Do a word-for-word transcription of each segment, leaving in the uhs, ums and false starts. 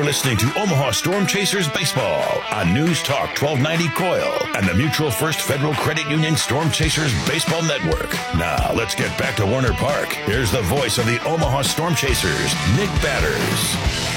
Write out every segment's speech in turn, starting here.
listening to Omaha Storm Chasers Baseball on News Talk twelve ninety C O I L and the Mutual First Federal Credit Union Storm Chasers Baseball Network. Now, let's get back to Warner Park. Here's the voice of the Omaha Storm Chasers, Nick Batters.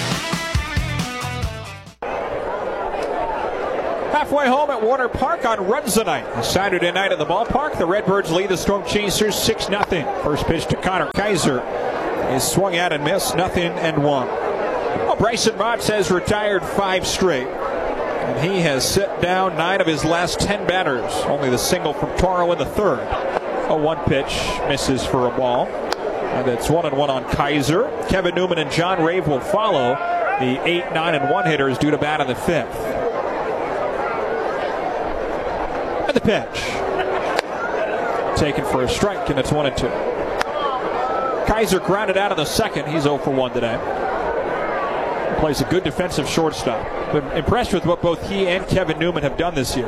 Halfway home at Warner Park on Runza night. Saturday night at the ballpark, the Redbirds lead the Storm Chasers six nothing. First pitch to Connor Kaiser is swung at and missed, nothing and one. Well, Bryson Motts has retired five straight, and he has set down nine of his last ten batters. Only the single from Toro in the third. A one pitch misses for a ball. And it's one and one on Kaiser. Kevin Newman and John Rave will follow the eight, nine, and one hitters due to bat in the fifth. And the pitch. Taken for a strike, and it's one and two. Kaiser grounded out of the second. He's oh for one today. Plays a good defensive shortstop. Been impressed with what both he and Kevin Newman have done this year.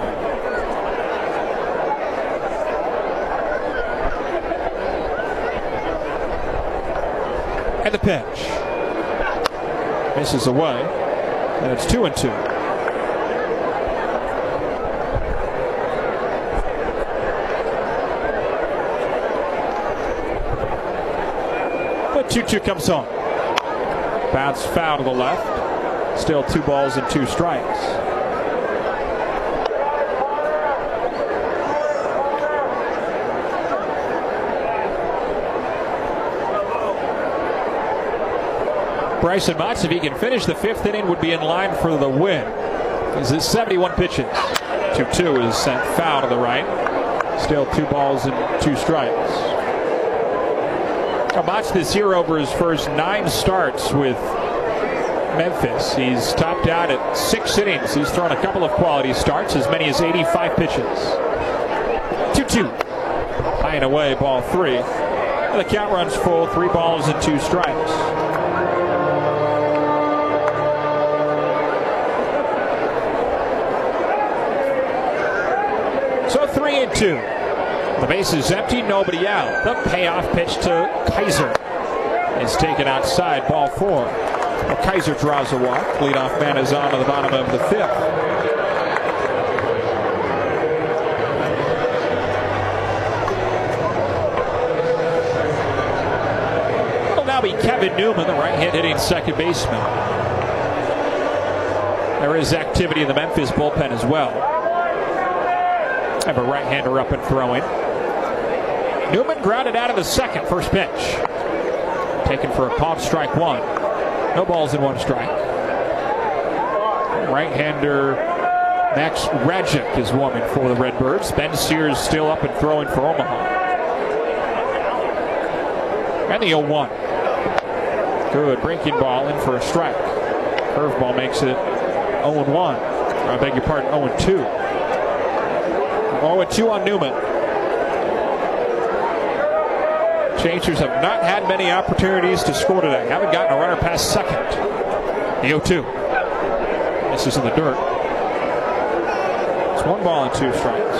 And the pitch. Misses away. And it's two and two. But two two comes on. Bounce foul to the left. Still two balls and two strikes. Bryson Motts, if he can finish the fifth inning, would be in line for the win. This is seventy-one pitches. two two is sent foul to the right. Still two balls and two strikes. Motts this year over his first nine starts with Memphis. He's topped out at six innings. He's thrown a couple of quality starts, as many as eighty-five pitches. two two. High and away, ball three. And the count runs full, three balls and two strikes. So three and two. The base is empty, nobody out. The payoff pitch to Kaiser is taken outside, ball four. Well, Kaiser draws a walk. Leadoff man is on to the bottom of the fifth. It'll now be Kevin Newman, the right-hand hitting second baseman. There is activity in the Memphis bullpen as well. Have a right-hander up and throwing. Newman grounded out of the second. First pitch. Taken for a palm strike one. No balls and one strike. Right-hander Max Radjic is warming for the Redbirds. Ben Sears still up and throwing for Omaha. And the oh one. Good breaking ball in for a strike. Curveball makes it oh and one. I beg your pardon, oh and two. oh and two on Newman. Chasers have not had many opportunities to score today. Haven't gotten a runner past second. The oh two. This is in the dirt. It's one ball and two strikes.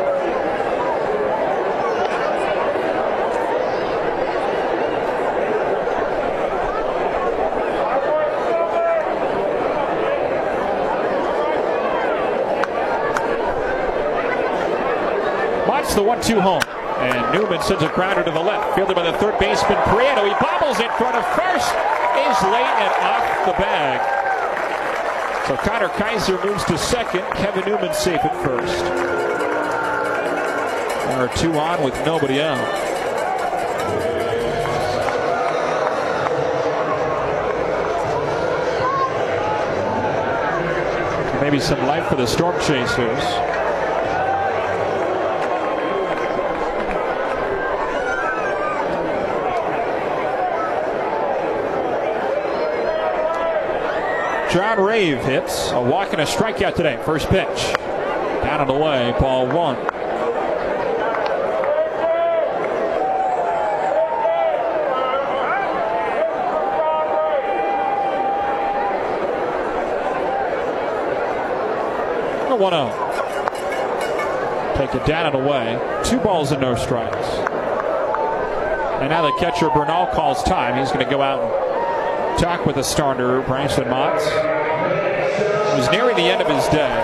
Motts the one two home. And Newman sends a grounder to the left. Fielded by the third baseman, Prieto. He bobbles in front of first. Is late and off the bag. So Connor Kaiser moves to second. Kevin Newman safe at first. There are two on with nobody out. Maybe some life for the Storm Chasers. John Rave hits a walk and a strikeout today. First pitch. Down and away, ball one. one oh. Take it down and away. Two balls and no strikes. And now the catcher Bernal calls time. He's going to go out and talk with the starter, Bryson Motts. He was nearing the end of his day.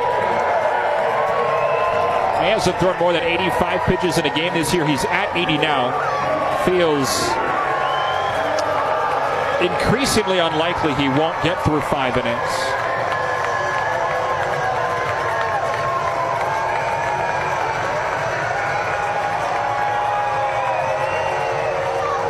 He hasn't thrown more than eighty-five pitches in a game this year. He's at eighty now. Feels increasingly unlikely he won't get through five innings.